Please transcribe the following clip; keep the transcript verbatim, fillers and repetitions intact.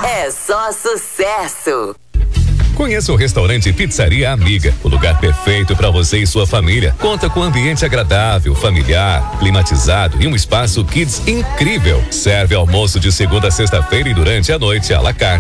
É só sucesso. Conheça o restaurante Pizzaria Amiga, o lugar perfeito para você e sua família. Conta com um ambiente agradável, familiar, climatizado e um espaço kids incrível. Serve almoço de segunda a sexta-feira e durante a noite à la carte.